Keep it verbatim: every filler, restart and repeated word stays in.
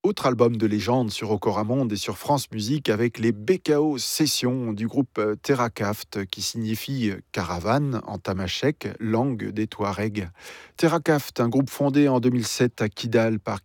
Autre album de légende sur Okoramonde et sur France Musique avec les B K O Sessions du groupe euh, Terrakaft qui signifie euh, caravane en tamashek, langue des Touaregs. Terrakaft, un groupe fondé en deux mille sept à Kidal par